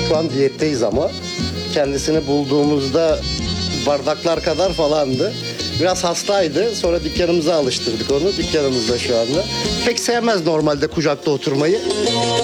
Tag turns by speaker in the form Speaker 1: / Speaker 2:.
Speaker 1: Şu an diyetteyiz ama kendisini bulduğumuzda bardaklar kadar falandı. Biraz hastaydı. Sonra dükkanımıza alıştırdık onu. Dükkanımızda şu anda. Pek sevmez normalde kucakta oturmayı.